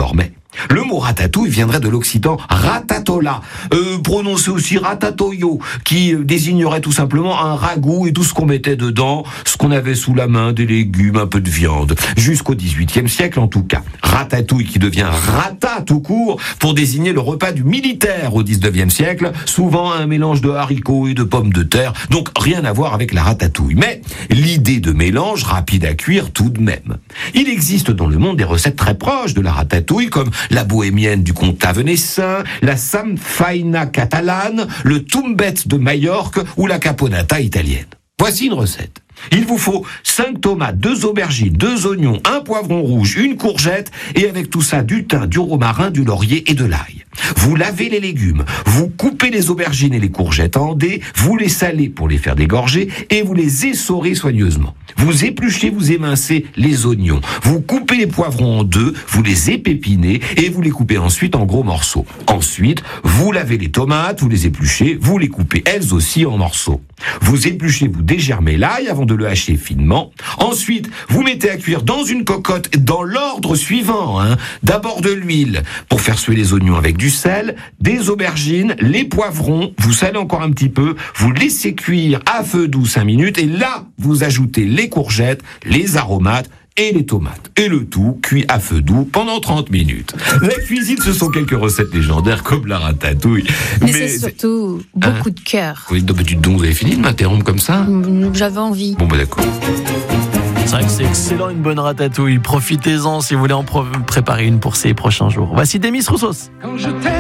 désormais. Le mot ratatouille viendrait de l'occitan ratatola, prononcé aussi ratatoyo, qui désignerait tout simplement un ragoût et tout ce qu'on mettait dedans, ce qu'on avait sous la main, des légumes, un peu de viande. Jusqu'au XVIIIe siècle en tout cas. Ratatouille qui devient rata tout court pour désigner le repas du militaire au XIXe siècle, souvent un mélange de haricots et de pommes de terre, donc rien à voir avec la ratatouille. Mais l'idée de mélange rapide à cuire tout de même. Il existe dans le monde des recettes très proches de la ratatouille, comme la bohémienne du comte venessin, la samfaina catalane, le tumbet de Majorque ou la caponata italienne. Voici une recette. Il vous faut 5 tomates, 2 aubergines, 2 oignons, 1 poivron rouge, 1 courgette et avec tout ça du thym, du romarin, du laurier et de l'ail. Vous lavez les légumes, vous coupez les aubergines et les courgettes en dés, vous les salez pour les faire dégorger et vous les essorez soigneusement. Vous épluchez, vous émincez les oignons, vous coupez les poivrons en 2, vous les épépinez et vous les coupez ensuite en gros morceaux. Ensuite, vous lavez les tomates, vous les épluchez, vous les coupez elles aussi en morceaux. Vous épluchez, vous dégermez l'ail avant de le hacher finement. Ensuite, vous mettez à cuire dans une cocotte dans l'ordre suivant. D'abord de l'huile pour faire suer les oignons avec du sel, des aubergines, les poivrons, vous salez encore un petit peu, vous laissez cuire à feu doux 5 minutes et là, vous ajoutez les courgettes, les aromates et les tomates. Et le tout cuit à feu doux pendant 30 minutes. La cuisine, ce sont quelques recettes légendaires comme la ratatouille. Mais c'est surtout beaucoup de cœur. Oui, donc, vous avez fini de m'interrompre comme ça ? J'avais envie. Bon, d'accord. C'est vrai que c'est excellent, une bonne ratatouille. Profitez-en si vous voulez en préparer une pour ces prochains jours. Voici Demis Roussos.